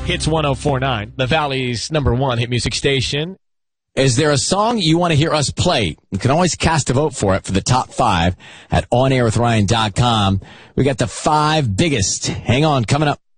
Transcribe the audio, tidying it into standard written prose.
Hits 104.9, the Valley's #1 hit music station. Is there a song you want to hear us play? You can always cast a vote for it for the top 5 at onairwithryan.com. We got the 5 biggest. Hang on, coming up.